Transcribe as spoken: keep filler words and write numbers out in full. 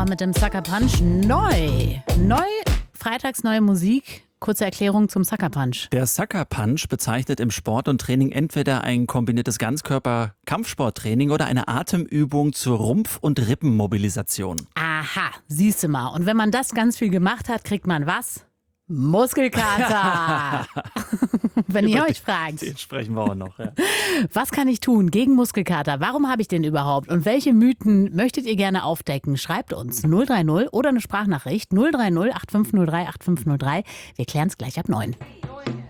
Bauer mit dem Sucker Punch. Neu. Neu. Freitags neue Musik. Kurze Erklärung zum Sucker Punch. Der Sucker Punch bezeichnet im Sport und Training entweder ein kombiniertes Ganzkörper-Kampfsporttraining oder eine Atemübung zur Rumpf- und Rippenmobilisation. Aha, siehst du mal. Und wenn man das ganz viel gemacht hat, kriegt man was? Muskelkater. Wenn ihr euch fragt. Den sprechen wir auch noch. Ja. Was kann ich tun gegen Muskelkater? Warum habe ich den überhaupt? Und welche Mythen möchtet ihr gerne aufdecken? Schreibt uns null drei null oder eine Sprachnachricht null drei null acht fünf null drei acht fünf null drei. Wir klären es gleich ab neun.